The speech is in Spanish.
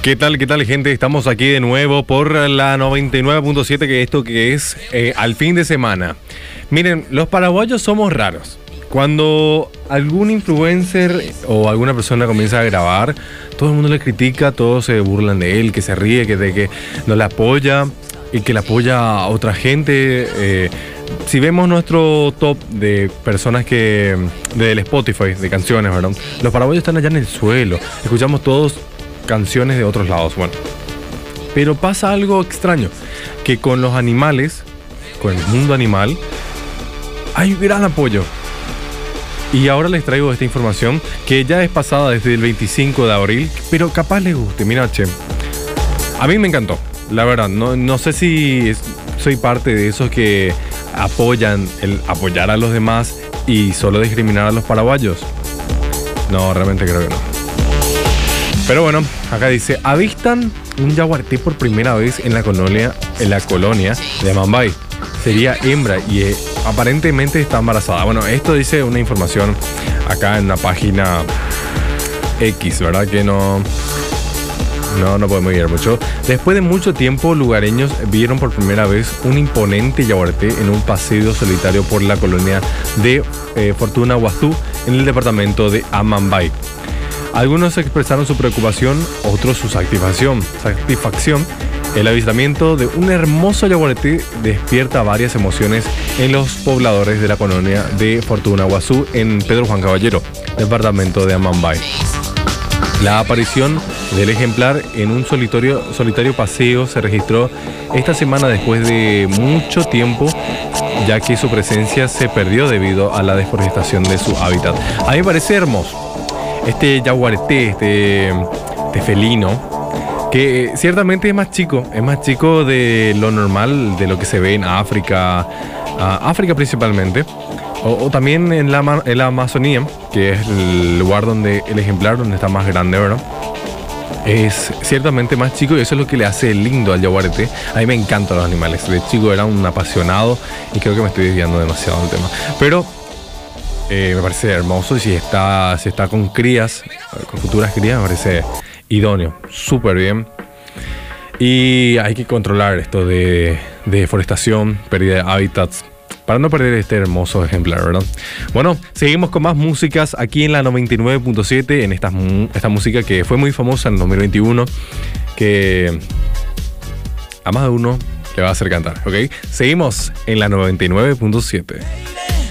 ¿Qué tal, gente? Estamos aquí de nuevo por la 99.7, que esto que es al fin de semana. Miren, los paraguayos somos raros. Cuando algún influencer o alguna persona comienza a grabar, todo el mundo le critica, todos se burlan de él, que se ríe, que no le apoya y que le apoya a otra gente. Si vemos nuestro top de personas del Spotify, de canciones, ¿verdad? Los paraguayos están allá en el suelo. Escuchamos todos canciones de otros lados, bueno. Pero pasa algo extraño, que con los animales, con el mundo animal, hay gran apoyo. Y ahora les traigo esta información que ya es pasada desde el 25 de abril, pero capaz les guste. Mira, che, a mí me encantó, la verdad. No sé si soy parte de esos que apoyan el apoyar a los demás y solo discriminar a los paraguayos. No, realmente creo que no. Pero bueno, acá dice: avistan un yaguarté por primera vez en la colonia de Amambay. Sería hembra y aparentemente está embarazada. Bueno, esto dice una información acá en una página X, ¿verdad? Que no podemos ir mucho. Después de mucho tiempo, lugareños vieron por primera vez un imponente yaguarté en un paseo solitario por la colonia de Fortuna Guazú, en el departamento de Amambay. Algunos expresaron su preocupación, otros su satisfacción. El avistamiento de un hermoso yaguarté despierta varias emociones en los pobladores de la colonia de Fortuna Guazú, en Pedro Juan Caballero, departamento de Amambay. La aparición del ejemplar en un solitario paseo se registró esta semana después de mucho tiempo, ya que su presencia se perdió debido a la deforestación de su hábitat. A mí me parece hermoso este yaguarté, este felino, que ciertamente es más chico de lo normal, de lo que se ve en África principalmente, o también en la Amazonía, que es el lugar donde el ejemplar donde está más grande, ¿verdad? Es ciertamente más chico y eso es lo que le hace lindo al yaguarté. A mí me encantan los animales. De chico era un apasionado y creo que me estoy desviando demasiado del tema. Pero me parece hermoso, y si está con crías, con futuras crías, me parece idóneo, súper bien. Y hay que controlar esto de deforestación, pérdida de hábitats, para no perder este hermoso ejemplar, ¿verdad? Bueno, seguimos con más músicas aquí en la 99.7, en esta música que fue muy famosa en el 2021, que a más de uno le va a hacer cantar, ¿ok? Seguimos en la 99.7.